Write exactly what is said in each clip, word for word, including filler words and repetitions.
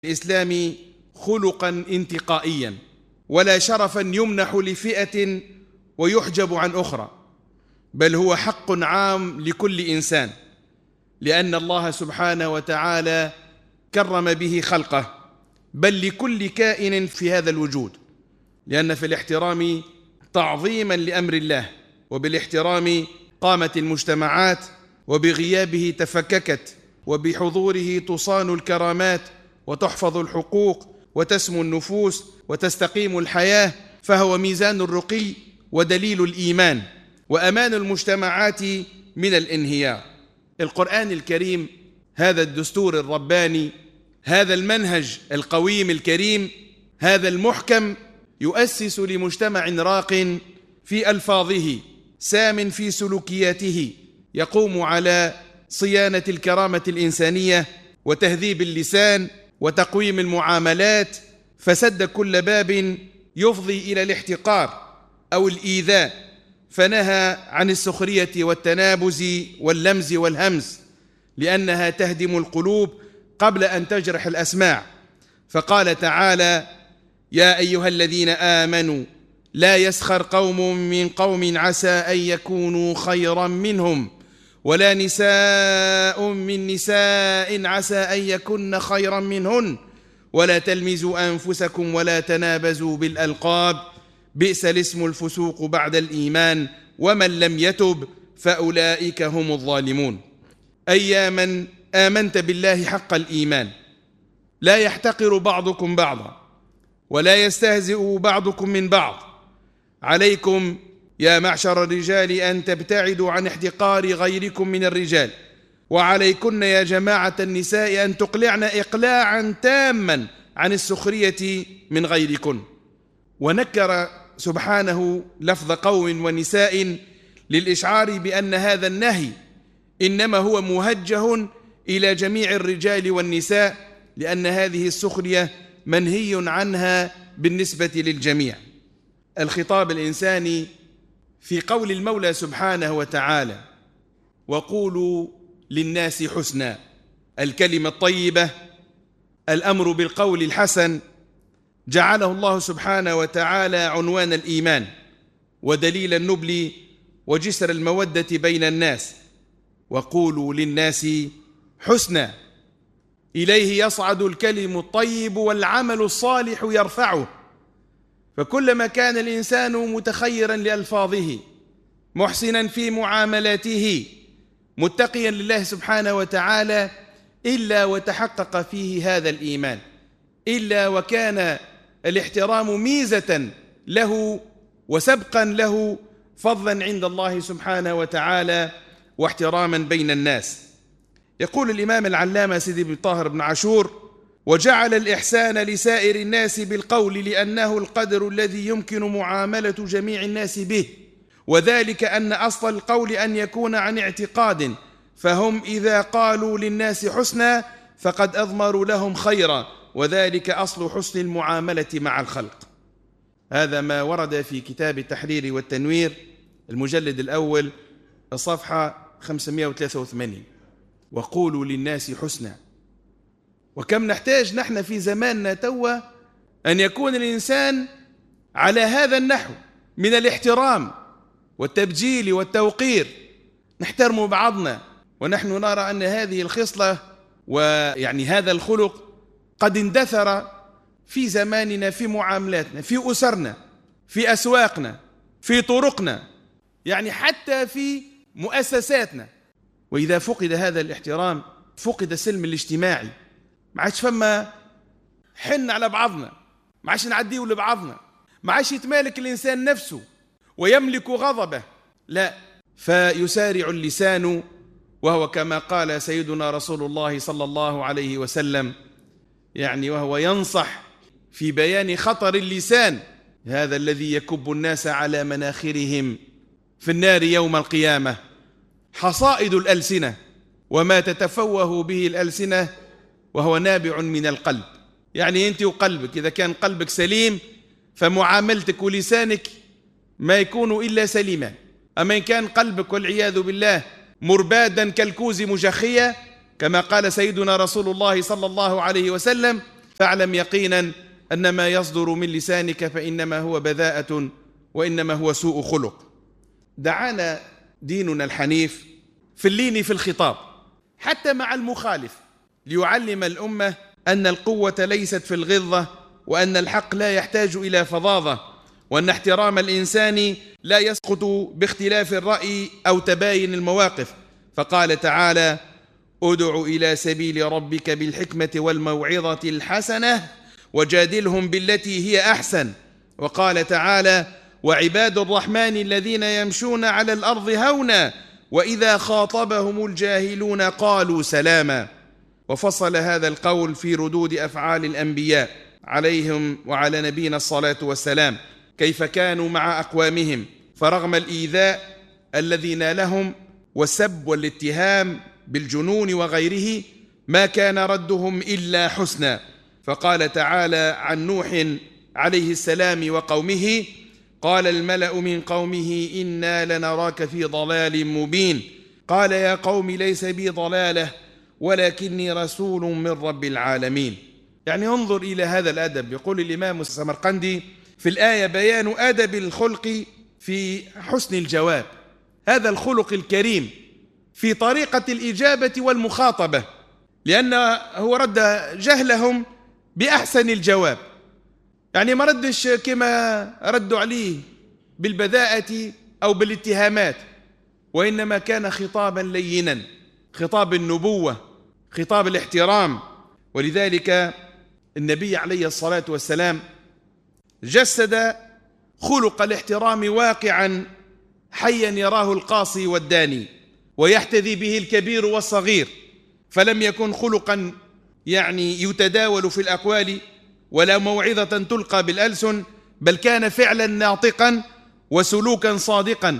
الإسلام خلقا انتقائيا، ولا شرفا يمنح لفئة ويحجب عن أخرى، بل هو حق عام لكل إنسان، لأن الله سبحانه وتعالى كرم به خلقه، بل لكل كائن في هذا الوجود، لأن في الاحترام تعظيما لأمر الله، وبالاحترام قامت المجتمعات، وبغيابه تفككت، وبحضوره تصان الكرامات وتحفظ الحقوق وتسمو النفوس وتستقيم الحياة، فهو ميزان الرقي ودليل الإيمان وأمان المجتمعات من الانهيار. القرآن الكريم هذا الدستور الرباني، هذا المنهج القويم الكريم، هذا المحكم يؤسس لمجتمع راق في ألفاظه، سام في سلوكياته، يقوم على صيانة الكرامة الإنسانية وتهذيب اللسان وتقويم المعاملات، فسد كل باب يفضي إلى الاحتقار أو الإيذاء، فنهى عن السخرية والتنابز واللمز والهمز، لأنها تهدم القلوب قبل أن تجرح الأسماع. فقال تعالى: يا أيها الذين آمنوا لا يسخر قوم من قوم عسى أن يكونوا خيرا منهم، ولا نساء من نساء عسى أن يكن خيرا منهن، ولا تلمزوا أنفسكم ولا تنابزوا بالألقاب، بئس الاسم الفسوق بعد الإيمان، ومن لم يتب فأولئك هم الظالمون. أياما آمنت بالله حق الإيمان، لا يحتقر بعضكم بعضا، ولا يستهزئ بعضكم من بعض. عليكم يا معشر الرجال أن تبتعدوا عن احتقار غيركم من الرجال، وعليكن يا جماعة النساء أن تقلعن إقلاعا تاما عن السخرية من غيركن. ونكر سبحانه لفظ قوم ونساء للإشعار بأن هذا النهي إنما هو موجه إلى جميع الرجال والنساء، لأن هذه السخرية منهي عنها بالنسبة للجميع. الخطاب الإنساني في قول المولى سبحانه وتعالى: وقولوا للناس حسنا، الكلمة الطيبة، الأمر بالقول الحسن، جعله الله سبحانه وتعالى عنوان الإيمان ودليل النبل وجسر المودة بين الناس. وقولوا للناس حسنا، إليه يصعد الكلم الطيب والعمل الصالح يرفعه. فكلما كان الإنسان متخيرا لألفاظه، محسنا في معاملاته، متقيا لله سبحانه وتعالى، إلا وتحقق فيه هذا الإيمان، إلا وكان الاحترام ميزة له وسبقا له، فضلا عند الله سبحانه وتعالى واحتراما بين الناس. يقول الإمام العلامة سيدي بن طاهر بن عاشور: وجعل الإحسان لسائر الناس بالقول لأنه القدر الذي يمكن معاملة جميع الناس به، وذلك أن أصل القول أن يكون عن اعتقاد، فهم إذا قالوا للناس حسنا فقد أضمروا لهم خيرا، وذلك أصل حسن المعاملة مع الخلق. هذا ما ورد في كتاب التحرير والتنوير المجلد الأول الصفحة خمسمائة وثلاثة وثمانين. وقولوا للناس حسنا. وكم نحتاج نحن في زماننا توا أن يكون الإنسان على هذا النحو من الاحترام والتبجيل والتوقير، نحترم بعضنا، ونحن نرى أن هذه الخصلة ويعني هذا الخلق قد اندثر في زماننا، في معاملاتنا، في أسرنا، في أسواقنا، في طرقنا، يعني حتى في مؤسساتنا. وإذا فقد هذا الاحترام فقد السلم الاجتماعي، ما عادش فما حن على بعضنا، ما عادش نعديه لبعضنا، ما عادش يتمالك الإنسان نفسه ويملك غضبه، لا، فيسارع اللسان، وهو كما قال سيدنا رسول الله صلى الله عليه وسلم، يعني وهو ينصح في بيان خطر اللسان: هذا الذي يكب الناس على مناخرهم في النار يوم القيامة حصائد الألسنة، وما تتفوه به الألسنة وهو نابع من القلب. يعني أنت وقلبك، إذا كان قلبك سليم فمعاملتك ولسانك ما يكون إلا سليما. أما إن كان قلبك والعياذ بالله مربادا كالكوز مجخية، كما قال سيدنا رسول الله صلى الله عليه وسلم: فاعلم يقينا أن ما يصدر من لسانك فإنما هو بذاءة وإنما هو سوء خلق. دعانا ديننا الحنيف في اللين في الخطاب حتى مع المخالف، ليعلم الأمة أن القوة ليست في الغلظة، وأن الحق لا يحتاج إلى فظاظة، وأن احترام الإنسان لا يسقط باختلاف الرأي أو تباين المواقف. فقال تعالى: ادع إلى سبيل ربك بالحكمة والموعظة الحسنة وجادلهم بالتي هي أحسن. وقال تعالى: وعباد الرحمن الذين يمشون على الأرض هونا وإذا خاطبهم الجاهلون قالوا سلاما. وفصل هذا القول في ردود أفعال الأنبياء عليهم وعلى نبينا الصلاة والسلام، كيف كانوا مع أقوامهم، فرغم الإيذاء الذي نالهم والسب والاتهام بالجنون وغيره ما كان ردهم إلا حسنا. فقال تعالى عن نوح عليه السلام وقومه: قال الملأ من قومه إنا لنراك في ضلال مبين. قال يا قوم ليس بي ضلالة ولكني رسول من رب العالمين. يعني انظر إلى هذا الأدب. يقول الإمام السمرقندي في الآية: بيان أدب الخلق في حسن الجواب، هذا الخلق الكريم في طريقة الإجابة والمخاطبة، لأن هو رد جهلهم بأحسن الجواب، يعني ما ردش كما ردوا عليه بالبذاءة أو بالاتهامات، وإنما كان خطابا لينا، خطاب النبوة، خطاب الاحترام. ولذلك النبي عليه الصلاة والسلام جسد خلق الاحترام واقعا حيا يراه القاصي والداني ويحتذي به الكبير والصغير، فلم يكن خلقا يعني يتداول في الأقوال ولا موعظة تلقى بالألسن، بل كان فعلا ناطقا وسلوكا صادقا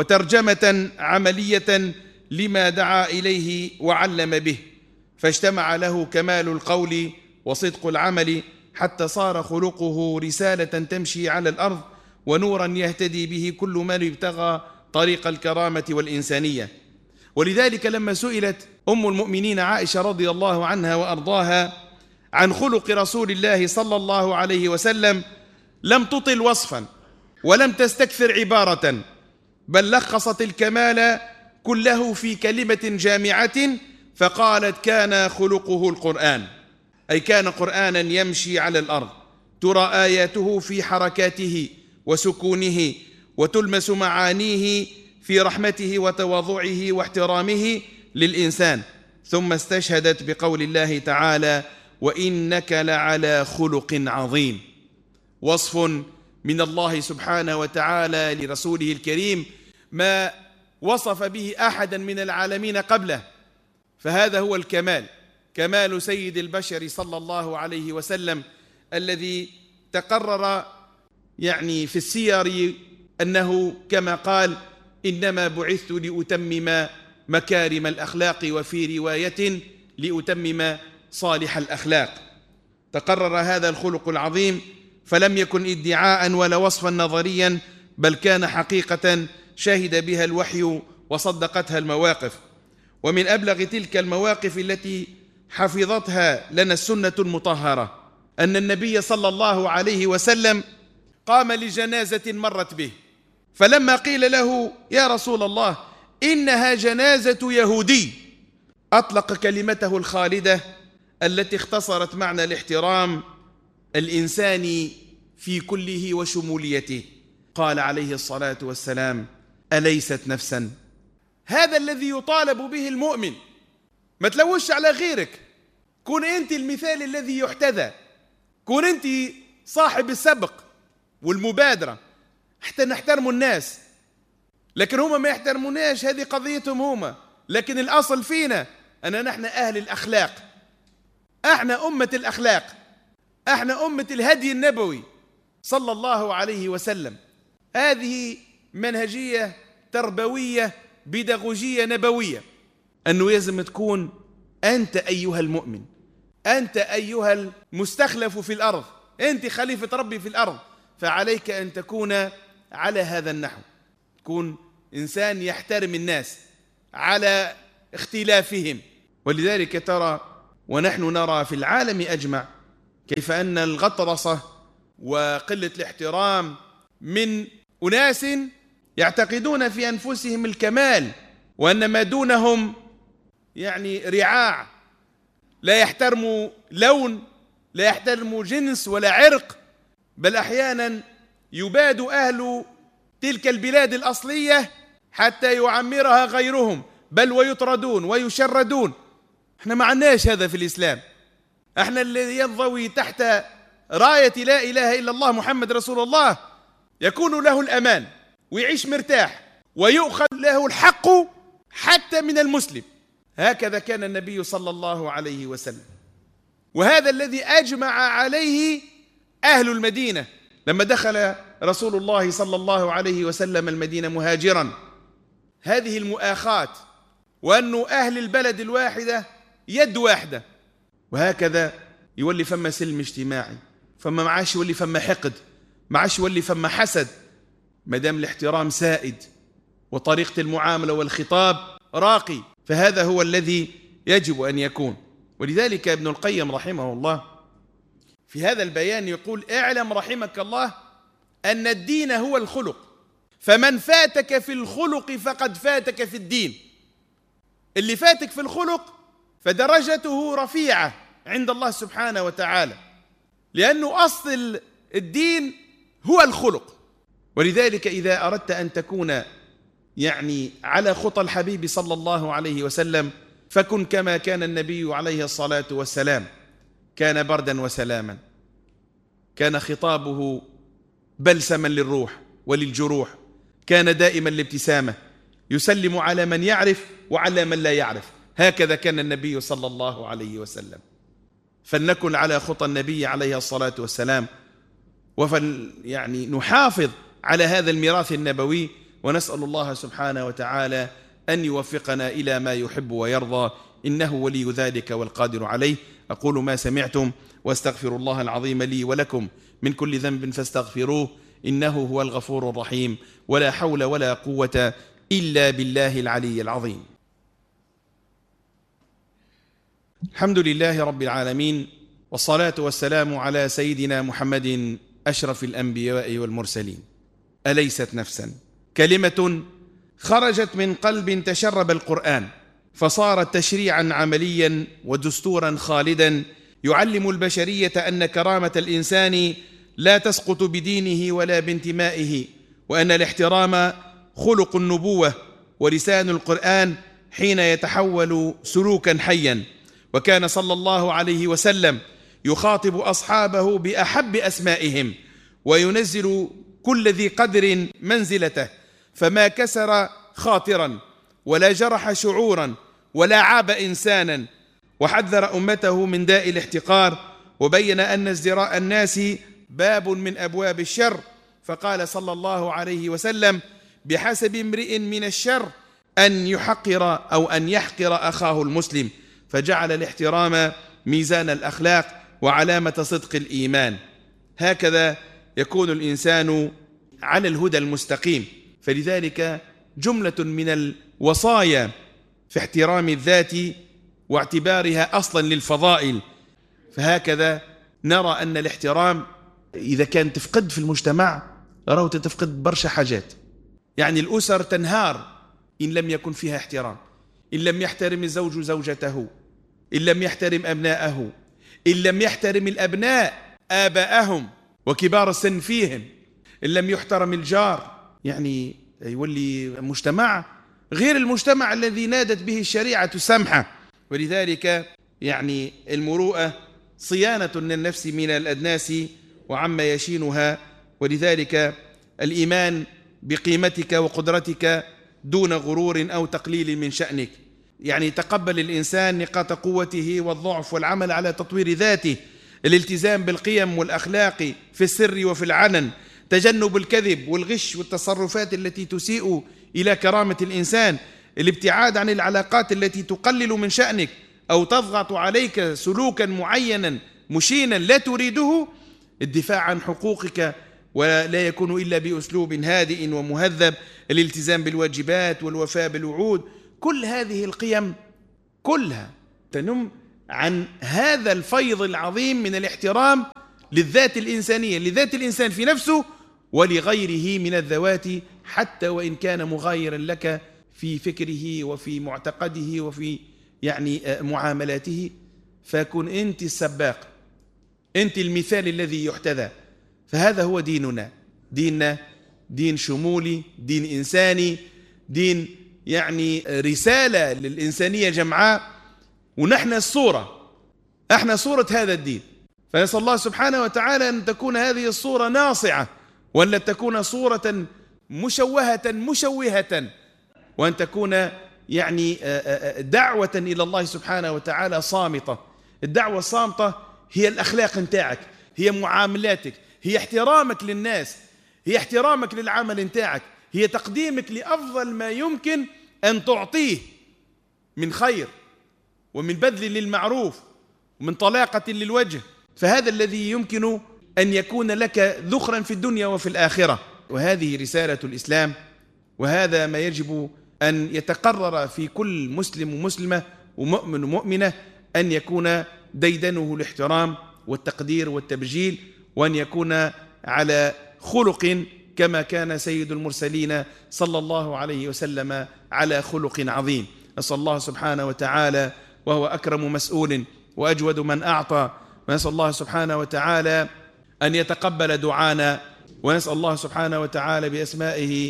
وترجمة عملية لما دعا إليه وعلم به، فاجتمع له كمال القول وصدق العمل حتى صار خلقه رسالة تمشي على الأرض ونورا يهتدي به كل من ابتغى طريق الكرامة والإنسانية. ولذلك لما سئلت أم المؤمنين عائشة رضي الله عنها وأرضاها عن خلق رسول الله صلى الله عليه وسلم لم تطل وصفا ولم تستكثر عبارة، بل لخصت الكمال كله في كلمة جامعة فقالت: كان خلقه القرآن، أي كان قرآنا يمشي على الأرض ترى آياته في حركاته وسكونه وتلمس معانيه في رحمته وتواضعه واحترامه للإنسان. ثم استشهدت بقول الله تعالى: وإنك لعلى خلق عظيم، وصف من الله سبحانه وتعالى لرسوله الكريم ما وصف به أحدا من العالمين قبله، فهذا هو الكمال، كمال سيد البشر صلى الله عليه وسلم الذي تقرر يعني في السير أنه كما قال: إنما بعثت لأتمم مكارم الأخلاق، وفي رواية لأتمم صالح الأخلاق. تقرر هذا الخلق العظيم، فلم يكن ادعاء ولا وصفا نظريا، بل كان حقيقة شهد بها الوحي وصدقتها المواقف. ومن أبلغ تلك المواقف التي حفظتها لنا السنة المطهرة أن النبي صلى الله عليه وسلم قام لجنازة مرت به، فلما قيل له: يا رسول الله إنها جنازة يهودي، أطلق كلمته الخالدة التي اختصرت معنى الاحترام الإنساني في كله وشموليته، قال عليه الصلاة والسلام: أليست نفسا؟ هذا الذي يطالب به المؤمن، ما تلوش على غيرك، كون أنت المثال الذي يحتذى، كون أنت صاحب السبق والمبادرة حتى نحترم الناس، لكن هم ما يحترموناش، هذه قضيتهم هم، لكن الأصل فينا أن نحن أهل الأخلاق، احنا أمة الأخلاق، احنا أمة الهدي النبوي صلى الله عليه وسلم. هذه منهجية تربوية بيداغوجية نبوية، أنه لازم تكون أنت أيها المؤمن، أنت أيها المستخلف في الأرض، أنت خليفة ربي في الأرض، فعليك أن تكون على هذا النحو، تكون إنسان يحترم الناس على اختلافهم. ولذلك ترى ونحن نرى في العالم أجمع كيف أن الغطرسة وقلة الاحترام من أناس يعتقدون في أنفسهم الكمال، وأن ما دونهم يعني رعاع، لا يحترموا لون، لا يحترموا جنس ولا عرق، بل أحيانا يباد أهل تلك البلاد الأصلية حتى يعمرها غيرهم، بل ويطردون ويشردون. احنا ما عندناش هذا في الإسلام. احنا الذي ينضوي تحت راية لا إله إلا الله محمد رسول الله يكون له الأمان ويعيش مرتاح ويؤخذ له الحق حتى من المسلم. هكذا كان النبي صلى الله عليه وسلم، وهذا الذي أجمع عليه أهل المدينة لما دخل رسول الله صلى الله عليه وسلم المدينة مهاجرا. هذه المؤاخاة، وأن أهل البلد الواحدة يد واحدة، وهكذا يولي فما سلم اجتماعي، فما معاش يولي فما حقد، معاش يولي فما حسد، مدام الاحترام سائد وطريقة المعاملة والخطاب راقي، فهذا هو الذي يجب أن يكون. ولذلك ابن القيم رحمه الله في هذا البيان يقول: اعلم رحمك الله أن الدين هو الخلق، فمن فاتك في الخلق فقد فاتك في الدين. اللي فاتك في الخلق فدرجته رفيعة عند الله سبحانه وتعالى، لأنه أصل الدين هو الخلق. ولذلك إذا أردت أن تكون يعني على خطى الحبيب صلى الله عليه وسلم فكن كما كان النبي عليه الصلاة والسلام، كان بردا وسلاما، كان خطابه بلسما للروح وللجروح، كان دائما الابتسامة، يسلم على من يعرف وعلى من لا يعرف. هكذا كان النبي صلى الله عليه وسلم. فلنكن على خطى النبي عليه الصلاة والسلام، وفل يعني نحافظ على هذا الميراث النبوي، ونسأل الله سبحانه وتعالى أن يوفقنا إلى ما يحب ويرضى، إنه ولي ذلك والقادر عليه. أقول ما سمعتم واستغفر الله العظيم لي ولكم من كل ذنب فاستغفروه، إنه هو الغفور الرحيم، ولا حول ولا قوة إلا بالله العلي العظيم. الحمد لله رب العالمين، والصلاة والسلام على سيدنا محمد أشرف الأنبياء والمرسلين. أليست نفسا كلمة خرجت من قلب تشرب القرآن فصارت تشريعا عمليا ودستورا خالدا يعلم البشرية أن كرامة الإنسان لا تسقط بدينه ولا بانتمائه، وأن الاحترام خلق النبوة ولسان القرآن حين يتحول سلوكا حيا. وكان صلى الله عليه وسلم يخاطب أصحابه بأحب أسمائهم وينزل كل ذي قدر منزلته، فما كسر خاطرا ولا جرح شعورا ولا عاب إنسانا، وحذر أمته من داء الاحتقار، وبين أن ازدراء الناس باب من أبواب الشر، فقال صلى الله عليه وسلم: بحسب امرئ من الشر أن يحقر أو أن يحقر أخاه المسلم. فجعل الاحترام ميزان الأخلاق وعلامة صدق الإيمان. هكذا يكون الإنسان على الهدى المستقيم. فلذلك جملة من الوصايا في احترام الذات واعتبارها أصلا للفضائل. فهكذا نرى أن الاحترام إذا كان تفقد في المجتمع راهو تفقد برشا حاجات. يعني الأسر تنهار إن لم يكن فيها احترام، إن لم يحترم الزوج زوجته، إن لم يحترم أبناءه، إن لم يحترم الأبناء آباءهم وكبار السن فيهم، إن لم يحترم الجار، يعني يولي مجتمع غير المجتمع الذي نادت به الشريعة السمحة. ولذلك يعني المروءة صيانة للنفس من الأدناس وعما يشينها. ولذلك الإيمان بقيمتك وقدرتك دون غرور أو تقليل من شأنك. يعني تقبل الإنسان نقاط قوته والضعف والعمل على تطوير ذاته، الالتزام بالقيم والأخلاق في السر وفي العلن، تجنب الكذب والغش والتصرفات التي تسيء إلى كرامة الإنسان، الابتعاد عن العلاقات التي تقلل من شأنك أو تضغط عليك سلوكا معينا مشينا لا تريده، الدفاع عن حقوقك ولا يكون إلا بأسلوب هادئ ومهذب، الالتزام بالواجبات والوفاء بالوعود. كل هذه القيم كلها تنم عن هذا الفيض العظيم من الاحترام للذات الإنسانية، لذات الإنسان في نفسه ولغيره من الذوات، حتى وإن كان مغايرا لك في فكره وفي معتقده وفي يعني معاملاته. فكن أنت السباق، أنت المثال الذي يحتذى. فهذا هو ديننا. ديننا دين شمولي، دين إنساني، دين يعني رسالة للإنسانية جمعاء، ونحن الصورة، احنا صورة هذا الدين. فنسأل الله سبحانه وتعالى أن تكون هذه الصورة ناصعة، وأن تكون صورة مشوهة مشوهة، وأن تكون يعني دعوة إلى الله سبحانه وتعالى صامتة. الدعوة الصامتة هي الأخلاق نتاعك، هي معاملاتك، هي احترامك للناس، هي احترامك للعمل نتاعك، هي تقديمك لأفضل ما يمكن أن تعطيه من خير ومن بذل للمعروف ومن طلاقة للوجه. فهذا الذي يمكن أن يكون لك ذخرا في الدنيا وفي الآخرة. وهذه رسالة الإسلام، وهذا ما يجب أن يتقرر في كل مسلم ومسلمة ومؤمن ومؤمنة، أن يكون ديدنه الاحترام والتقدير والتبجيل، وأن يكون على خلق كما كان سيد المرسلين صلى الله عليه وسلم على خلق عظيم. نسأل الله سبحانه وتعالى، وهو أكرم مسؤول وأجود من أعطى، ونسأل الله سبحانه وتعالى أن يتقبل دعانا، ونسأل الله سبحانه وتعالى بأسمائه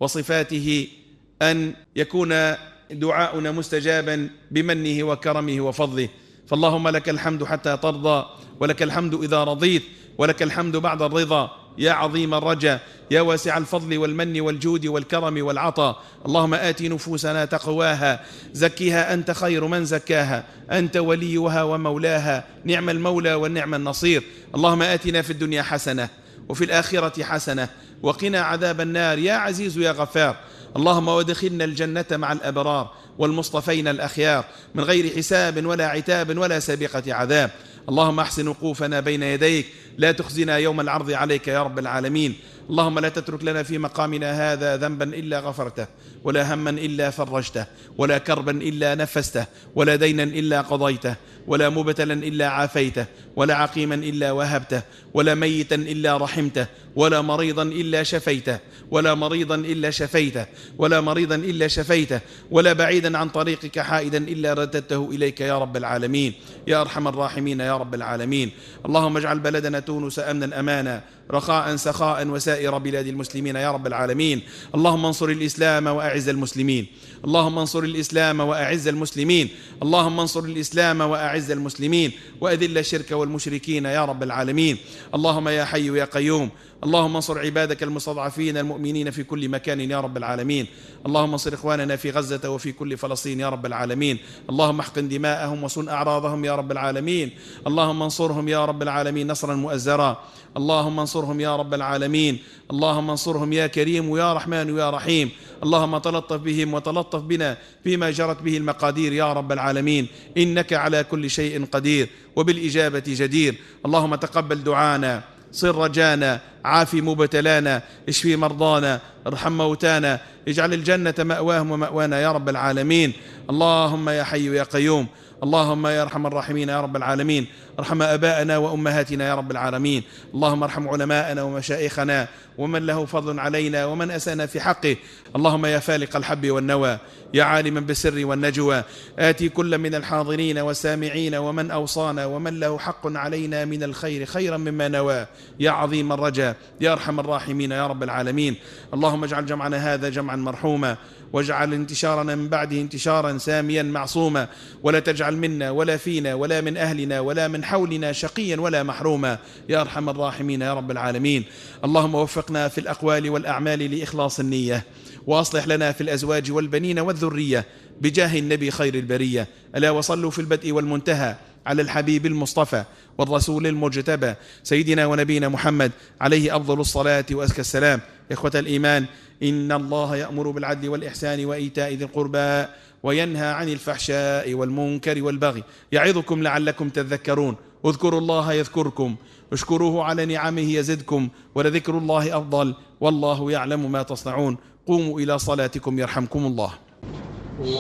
وصفاته أن يكون دعاؤنا مستجابا بمنه وكرمه وفضله. فاللهم لك الحمد حتى ترضى، ولك الحمد إذا رضيت، ولك الحمد بعد الرضا، يا عظيم الرجا، يا واسع الفضل والمن والجود والكرم والعطاء. اللهم آت نفوسنا تقواها، زكها أنت خير من زكاها، أنت وليها ومولاها، نعم المولى والنعم النصير. اللهم آتنا في الدنيا حسنة وفي الآخرة حسنة وقنا عذاب النار يا عزيز يا غفار. اللهم وادخلنا الجنة مع الأبرار والمصطفين الأخيار من غير حساب ولا عتاب ولا سابقة عذاب. اللهم احسن وقوفنا بين يديك، لا تخزنا يوم العرض عليك يا رب العالمين. اللهم لا تترك لنا في مقامنا هذا ذنبا إلا غفرته، ولا هما إلا فرجته، ولا كربا إلا نفسته، ولا دينا إلا قضيته، ولا مبتلا إلا عافيته، ولا عقيما إلا وهبته، ولا ميتا إلا رحمته، ولا مريضا إلا شفيته، ولا مريضا إلا شفيته، ولا مريضا إلا شفيته، ولا بعيدا عن طريقك حائدا إلا رددته إليك يا رب العالمين، يا أرحم الراحمين يا رب العالمين. اللهم اجعل بلدنا تونس أمنا أمانا، رخاء سخاء، وسائر بلاد المسلمين يا رب العالمين. اللهم انصر الإسلام وأعز المسلمين، اللهم انصر الإسلام وأعز المسلمين، اللهم انصر الإسلام وأعز المسلمين، وأذل الشرك والمشركين يا رب العالمين. اللهم يا حي يا قيوم، اللهم انصر عبادك المستضعفين المؤمنين في كل مكان يا رب العالمين. اللهم انصر إخواننا في غزة وفي كل فلسطين يا رب العالمين. اللهم احقن دماءهم وصن أعراضهم يا رب العالمين. اللهم انصرهم يا رب العالمين نصرا مؤزرا. اللهم انصرهم يا رب العالمين. اللهم انصرهم يا كريم ويا رحمن ويا رحيم. اللهم تلطف بهم وتلطف بنا فيما جرت به المقادير يا رب العالمين، إنك على كل شيء قدير وبالإجابة جدير. اللهم تقبل دعانا، صر رجانا، عافي مبتلانا، اشفي مرضانا، ارحم موتانا، اجعل الجنة مأواهم ومأوانا يا رب العالمين. اللهم يا حي يا قيوم، اللهم يا أرحم الراحمين يا رب العالمين، ارحم آباءنا وأمهاتنا يا رب العالمين. اللهم ارحم علماءنا ومشايخنا ومن له فضل علينا ومن أسانا في حقه. اللهم يا فالق الحب والنوى، يا عالما بالسر والنجوى، آتي كل من الحاضرين والسامعين ومن أوصانا ومن له حق علينا من الخير خيرا مما نوى، يا عظيم الرجا، يا أرحم الراحمين يا رب العالمين. اللهم اجعل جمعنا هذا جمعا مرحوما، واجعل انتشارنا من بعده انتشارا ساميا معصوما، ولا تجعل منا ولا فينا ولا من أهلنا ولا من حولنا شقيا ولا محروما، يا أرحم الراحمين يا رب العالمين. اللهم وفقنا في الأقوال والأعمال لإخلاص النية، وأصلح لنا في الأزواج والبنين والذرية بجاه النبي خير البرية. ألا وصلوا في البدء والمنتهى على الحبيب المصطفى والرسول المجتبى سيدنا ونبينا محمد عليه أفضل الصلاة وأزكى السلام. إخوة الإيمان، إن الله يأمر بالعدل والإحسان وإيتاء ذي القربى وينهى عن الفحشاء والمنكر والبغي يعظكم لعلكم تذكرون. اذكروا الله يذكركم، اشكروه على نعمه يزدكم، ولذكر الله أفضل، والله يعلم ما تصنعون. قوموا إلى صلاتكم يرحمكم الله.